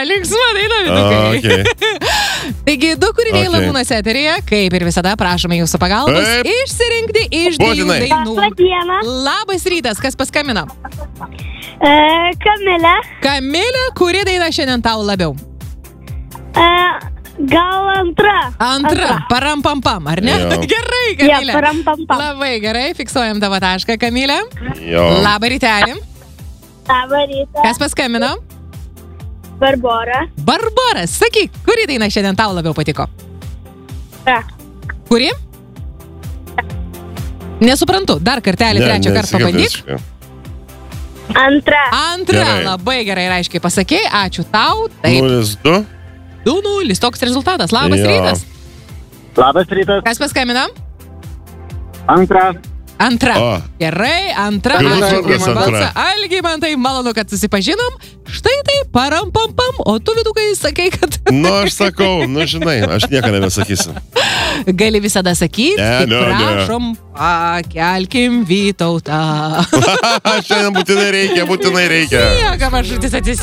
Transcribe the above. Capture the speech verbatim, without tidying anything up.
linksma daina, Vytukai. Okay. Taigi, du kūriniai Okay. Lagūnos eteryje, kaip ir visada, prašome jūsų pagalbos Taip. išsirinkti iš dviejų Būtinai. dainų. Labą dieną. Labas rytas, kas paskambino? E, Kamilė. Kamilė, kuri daina šiandien tau labiau? E, gal antra. Antra, parampampam, ar ne? Jo. Gerai, Ja, Kamilė. param pam pam. Labai gerai, fiksuojam tavo tašką, Kamilė. Jo. Labą rytelį. Labą rytą. Kas paskambino? Barbora. Barbara, sakyk, kuri daina šiandien tau labiau patiko? Ta. Kuri? Nesuprantu, dar kartelį, trečią kartą pabandyk. visiškai. Antra. Antra, Gerai. labai gerai ir aiškiai pasakei, ačiū tau. Taip, nulis du. du nulis, toks rezultatas. Labas Jo. rytas. Labas rytas. Kas paskambino? Antra. Antra. O. Gerai, antra. Pirmas Ačiū vardas už antra. balsą. Algimantai, malonu, kad susipažinom. Štai tai, param pam pam, o tu, Vytukai, sakai, kad Nu, aš sakau, nu, žinai, aš nieko nebesakysiu. gali visada sakyti. Ne, tik ne, ne. prašom, pakelkim Vytautą. Šiandien būtinai reikia, būtinai reikia. Nieko, mažutis atsis.